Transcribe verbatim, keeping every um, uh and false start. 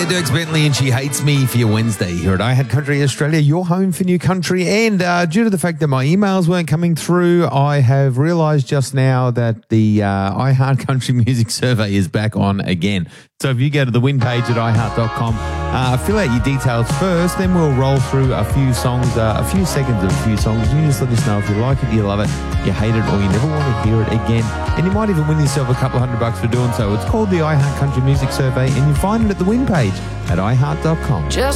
Dierks Bentley and She Hates Me for your Wednesday here at iHeart Country Australia, your home for new country. And uh, due to the fact that my emails weren't coming through, I have realised just now that the uh, iHeart Country Music Survey is back on again. So if you go to the win page at i heart dot com, uh, fill out your details first, then we'll roll through a few songs, uh, a few seconds of a few songs. You just let us know if you like it, you love it, you hate it, or you never want to hear it again. And you might even win yourself a couple hundred bucks for doing so. It's called the iHeart Country Music Survey, and you find it at the win page at i heart dot com. Just